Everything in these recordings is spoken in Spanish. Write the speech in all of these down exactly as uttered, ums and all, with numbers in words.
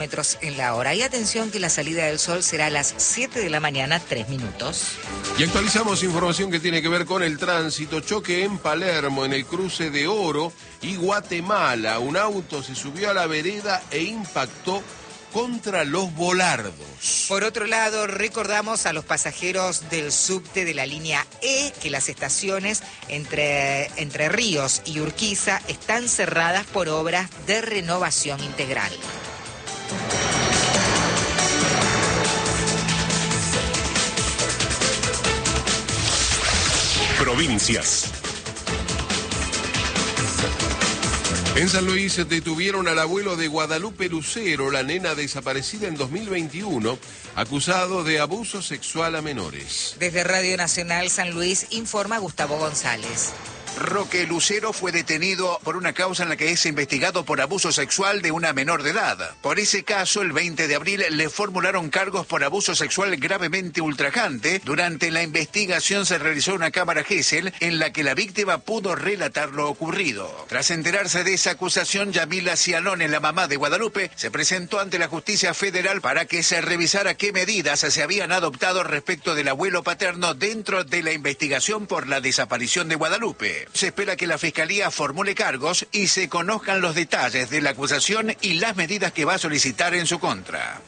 Metros en la hora. Y atención que la salida del sol será a las siete de la mañana, tres minutos. Y actualizamos información que tiene que ver con el tránsito. Choque en Palermo, en el cruce de Oro y Guatemala. Un auto se subió a la vereda e impactó contra los volardos. Por otro lado, recordamos a los pasajeros del subte de la línea E que las estaciones entre, entre Ríos y Urquiza están cerradas por obras de renovación integral. Provincias. En San Luis detuvieron al abuelo de Guadalupe Lucero, la nena desaparecida en dos mil veintiuno, acusado de abuso sexual a menores. Desde Radio Nacional San Luis informa Gustavo González. Roque Lucero fue detenido por una causa en la que es investigado por abuso sexual de una menor de edad. Por ese caso, el veinte de abril le formularon cargos por abuso sexual gravemente ultrajante. Durante la investigación se realizó una cámara Gesell en la que la víctima pudo relatar lo ocurrido. Tras enterarse de esa acusación, Yamila Cialone, la mamá de Guadalupe, se presentó ante la justicia federal para que se revisara qué medidas se habían adoptado respecto del abuelo paterno dentro de la investigación por la desaparición de Guadalupe. Se espera que la Fiscalía formule cargos y se conozcan los detalles de la acusación y las medidas que va a solicitar en su contra.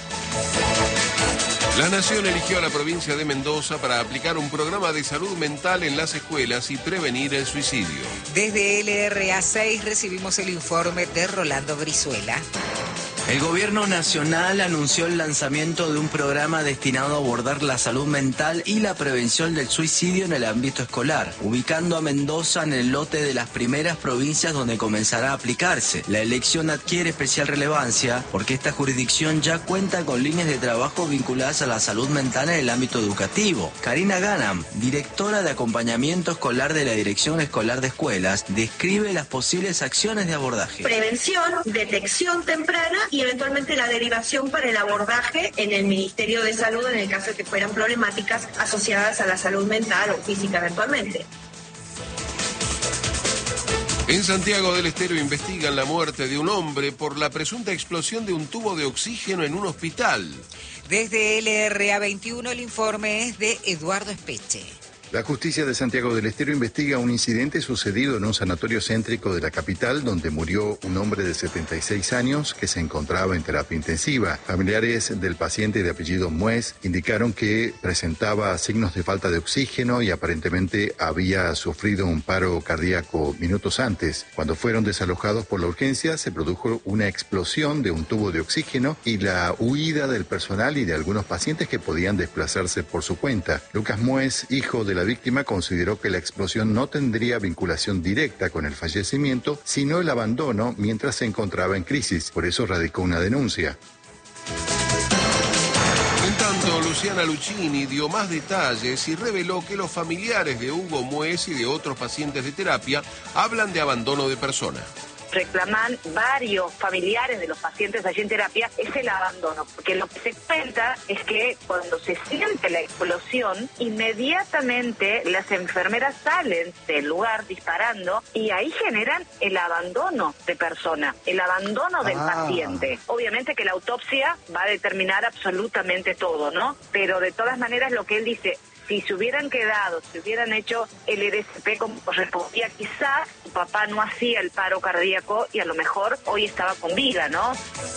La Nación eligió a la provincia de Mendoza para aplicar un programa de salud mental en las escuelas y prevenir el suicidio. Desde L R A seis recibimos el informe de Rolando Brizuela. El gobierno nacional anunció el lanzamiento de un programa destinado a abordar la salud mental y la prevención del suicidio en el ámbito escolar, ubicando a Mendoza en el lote de las primeras provincias donde comenzará a aplicarse. La elección adquiere especial relevancia porque esta jurisdicción ya cuenta con líneas de trabajo vinculadas a la salud mental en el ámbito educativo. Karina Ganam, directora de acompañamiento escolar de la Dirección Escolar de Escuelas, describe las posibles acciones de abordaje. Prevención, detección temprana y eventualmente la derivación para el abordaje en el Ministerio de Salud en el caso de que fueran problemáticas asociadas a la salud mental o física eventualmente. En Santiago del Estero investigan la muerte de un hombre por la presunta explosión de un tubo de oxígeno en un hospital. Desde L R A veintiuno el informe es de Eduardo Espeche. La justicia de Santiago del Estero investiga un incidente sucedido en un sanatorio céntrico de la capital donde murió un hombre de setenta y seis años que se encontraba en terapia intensiva. Familiares del paciente de apellido Muez indicaron que presentaba signos de falta de oxígeno y aparentemente había sufrido un paro cardíaco minutos antes. Cuando fueron desalojados por la urgencia se produjo una explosión de un tubo de oxígeno y la huida del personal y de algunos pacientes que podían desplazarse por su cuenta. Lucas Muez, hijo de la La víctima, consideró que la explosión no tendría vinculación directa con el fallecimiento, sino el abandono mientras se encontraba en crisis. Por eso radicó una denuncia. En tanto, Luciana Luchini dio más detalles y reveló que los familiares de Hugo Muez y de otros pacientes de terapia hablan de abandono de persona. Reclaman varios familiares de los pacientes allí en terapia es el abandono, porque lo que se cuenta es que cuando se siente la explosión, inmediatamente las enfermeras salen del lugar disparando y ahí generan el abandono de persona, el abandono del ah. paciente. Obviamente que la autopsia va a determinar absolutamente todo, ¿no? Pero de todas maneras lo que él dice, si se hubieran quedado, si hubieran hecho el R S P como correspondía, quizás su papá no hacía el paro cardíaco y a lo mejor hoy estaba con vida, ¿no?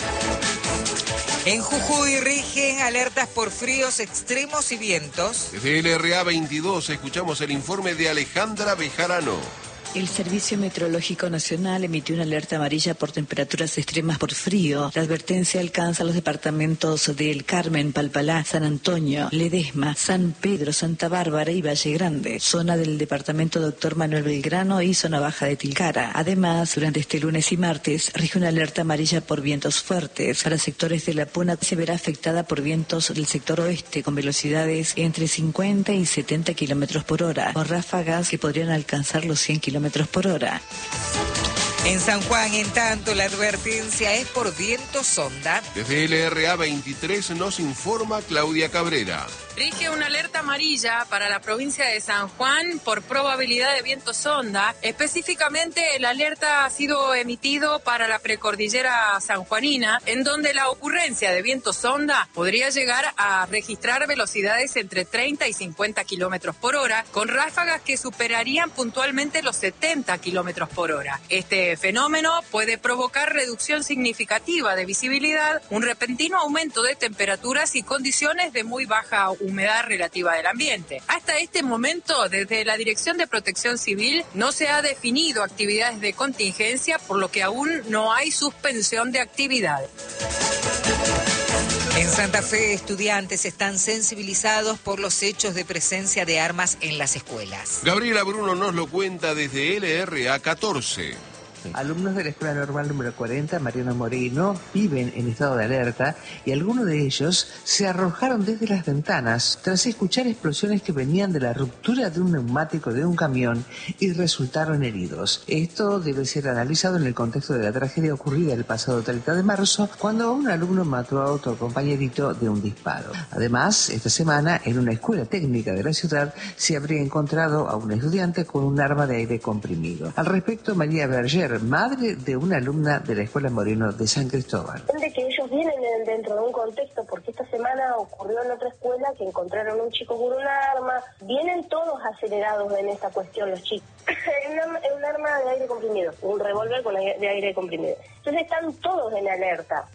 En Jujuy rigen alertas por fríos extremos y vientos. Desde L R A veintidós escuchamos el informe de Alejandra Bejarano. El Servicio Meteorológico Nacional emitió una alerta amarilla por temperaturas extremas por frío. La advertencia alcanza los departamentos de El Carmen, Palpalá, San Antonio, Ledesma, San Pedro, Santa Bárbara y Valle Grande, zona del departamento Doctor Manuel Belgrano y zona baja de Tilcara. Además, durante este lunes y martes, rige una alerta amarilla por vientos fuertes. Para sectores de La Puna se verá afectada por vientos del sector oeste con velocidades entre cincuenta y setenta kilómetros por hora, con ráfagas que podrían alcanzar los cien kilómetros por hora. En San Juan, en tanto, la advertencia es por viento sonda. Desde L R A veintitrés nos informa Claudia Cabrera. Rige una alerta amarilla para la provincia de San Juan por probabilidad de viento sonda. Específicamente, el alerta ha sido emitido para la precordillera sanjuanina, en donde la ocurrencia de viento sonda podría llegar a registrar velocidades entre treinta y cincuenta kilómetros por hora, con ráfagas que superarían puntualmente los setenta kilómetros por hora. Este fenómeno puede provocar reducción significativa de visibilidad, un repentino aumento de temperaturas y condiciones de muy baja humedad relativa del ambiente. Hasta este momento, desde la Dirección de Protección Civil, no se ha definido actividades de contingencia, por lo que aún no hay suspensión de actividad. En Santa Fe, estudiantes están sensibilizados por los hechos de presencia de armas en las escuelas. Gabriela Bruno nos lo cuenta desde L R A catorce. Alumnos de la Escuela Normal número cuarenta, Mariano Moreno, viven en estado de alerta y algunos de ellos se arrojaron desde las ventanas tras escuchar explosiones que venían de la ruptura de un neumático de un camión y resultaron heridos. Esto debe ser analizado en el contexto de la tragedia ocurrida el pasado treinta de marzo, cuando un alumno mató a otro compañerito de un disparo. Además, esta semana, en una escuela técnica de la ciudad, se habría encontrado a un estudiante con un arma de aire comprimido. Al respecto, María Berger, madre de una alumna de la Escuela Moreno de San Cristóbal. De que ellos vienen dentro de un contexto, porque esta semana ocurrió en otra escuela que encontraron un chico con un arma. Vienen todos acelerados en esta cuestión los chicos. Es un arma de aire comprimido, un revólver con de aire comprimido. Entonces están todos en alerta.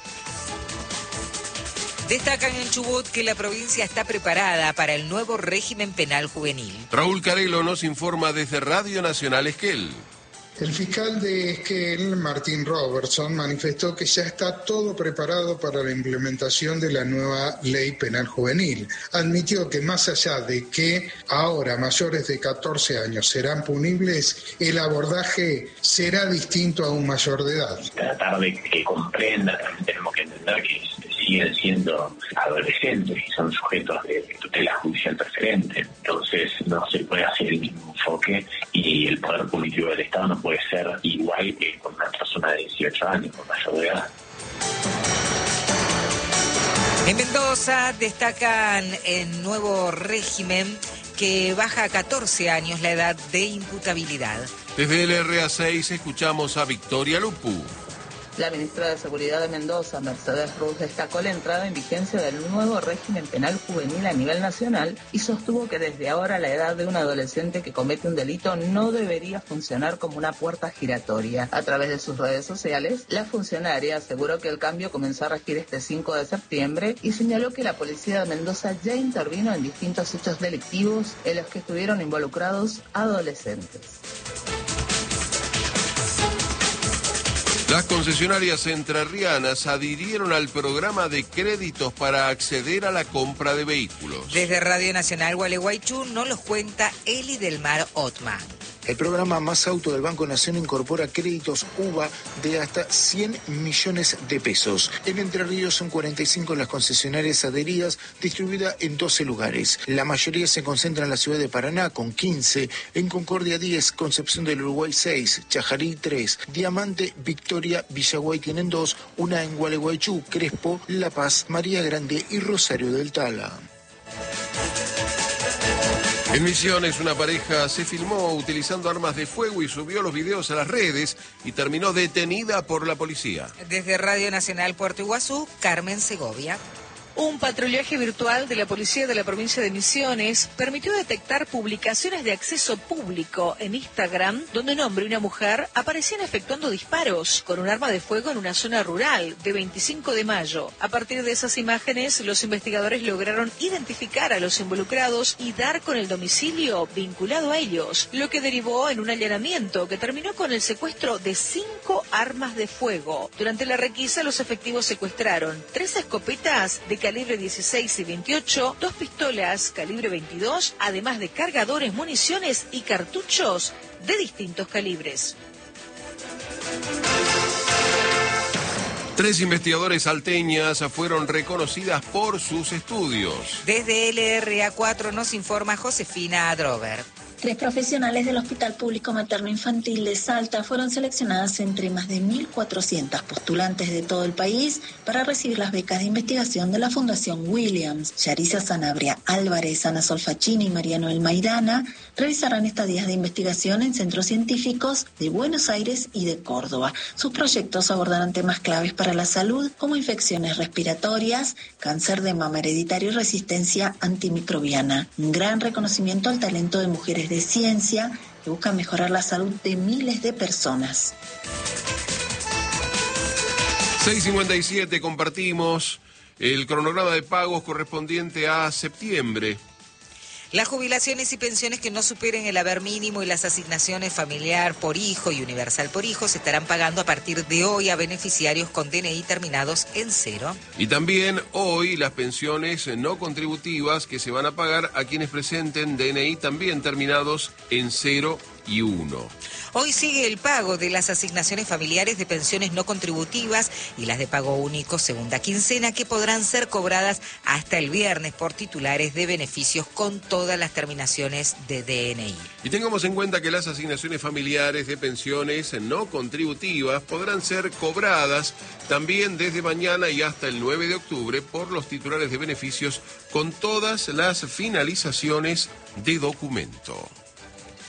Destacan en Chubut que la provincia está preparada para el nuevo régimen penal juvenil. Raúl Carelo nos informa desde Radio Nacional Esquel. El fiscal de Esquel, Martín Robertson, manifestó que ya está todo preparado para la implementación de la nueva ley penal juvenil. Admitió que más allá de que ahora mayores de catorce años serán punibles, el abordaje será distinto a un mayor de edad. Tratar de que comprenda, también tenemos que entender que siguen siendo adolescentes y son sujetos de tutela judicial preferente. Entonces no se puede hacer el mismo enfoque y el poder punitivo del Estado no puede ser igual que con una persona de dieciocho años, con mayor de edad. En Mendoza destacan el nuevo régimen que baja a catorce años la edad de imputabilidad. Desde L R A seis escuchamos a Victoria Lupu. La ministra de Seguridad de Mendoza, Mercedes Ruz, destacó la entrada en vigencia del nuevo régimen penal juvenil a nivel nacional y sostuvo que desde ahora la edad de un adolescente que comete un delito no debería funcionar como una puerta giratoria. A través de sus redes sociales, la funcionaria aseguró que el cambio comenzó a regir este cinco de septiembre y señaló que la policía de Mendoza ya intervino en distintos hechos delictivos en los que estuvieron involucrados adolescentes. Las concesionarias entrerrianas adhirieron al programa de créditos para acceder a la compra de vehículos. Desde Radio Nacional Gualeguaychú nos los cuenta Eli del Mar Otman. El programa Más Auto del Banco Nación incorpora créditos U V A de hasta cien millones de pesos. En Entre Ríos son cuarenta y cinco las concesionarias adheridas, distribuidas en doce lugares. La mayoría se concentra en la ciudad de Paraná, con quince, en Concordia diez, Concepción del Uruguay seis, Chajarí tres, Diamante, Victoria, Villaguay tienen dos, una en Gualeguaychú, Crespo, La Paz, María Grande y Rosario del Tala. En Misiones, una pareja se filmó utilizando armas de fuego y subió los videos a las redes y terminó detenida por la policía. Desde Radio Nacional Puerto Iguazú, Carmen Segovia. Un patrullaje virtual de la policía de la provincia de Misiones permitió detectar publicaciones de acceso público en Instagram donde un hombre y una mujer aparecían efectuando disparos con un arma de fuego en una zona rural de veinticinco de mayo. A partir de esas imágenes, los investigadores lograron identificar a los involucrados y dar con el domicilio vinculado a ellos, lo que derivó en un allanamiento que terminó con el secuestro de cinco armas de fuego. Durante la requisa, los efectivos secuestraron tres escopetas de calibre dieciséis y veintiocho, dos pistolas calibre veintidós, además de cargadores, municiones y cartuchos de distintos calibres. Tres investigadores salteñas fueron reconocidas por sus estudios. Desde L R A cuatro nos informa Josefina Drover. Tres profesionales del Hospital Público Materno Infantil de Salta fueron seleccionadas entre más de mil cuatrocientos postulantes de todo el país para recibir las becas de investigación de la Fundación Williams. Yarisa Sanabria Álvarez, Ana Solfachini y Mariano El Maidana realizarán estadías de investigación en centros científicos de Buenos Aires y de Córdoba. Sus proyectos abordarán temas claves para la salud como infecciones respiratorias, cáncer de mama hereditario y resistencia antimicrobiana. Un gran reconocimiento al talento de mujeres de ciencia que buscan mejorar la salud de miles de personas. seis cincuenta y siete, compartimos el cronograma de pagos correspondiente a septiembre. Las jubilaciones y pensiones que no superen el haber mínimo y las asignaciones familiar por hijo y universal por hijo se estarán pagando a partir de hoy a beneficiarios con D N I terminados en cero. Y también hoy las pensiones no contributivas que se van a pagar a quienes presenten D N I también terminados en cero y uno. Hoy sigue el pago de las asignaciones familiares de pensiones no contributivas y las de pago único segunda quincena, que podrán ser cobradas hasta el viernes por titulares de beneficios con todas las terminaciones de D N I. Y tengamos en cuenta que las asignaciones familiares de pensiones no contributivas podrán ser cobradas también desde mañana y hasta el nueve de octubre por los titulares de beneficios con todas las finalizaciones de documento.